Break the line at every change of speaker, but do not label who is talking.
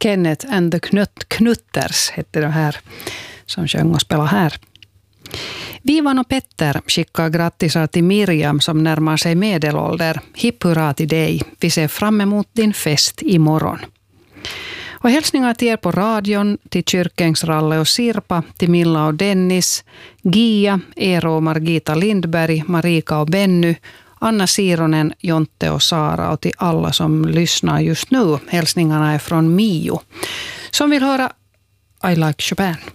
Kenneth and the Knutters hette det här som sjöng och spelade här. Vivan och Petter skickar grattisar till Miriam som närmar sig medelålder. Hipp hurra till dig. Vi ser fram emot din fest imorgon. Och hälsningar till er på radion, till Kyrkängs Ralle och Sirpa, till Milla och Dennis, Gia, Eero och Margita Lindberg, Marika och Benny, Anna Sironen, Jonte och Sara och till alla som lyssnar just nu. Hälsningarna är från Mio som vill höra I Like Chopin.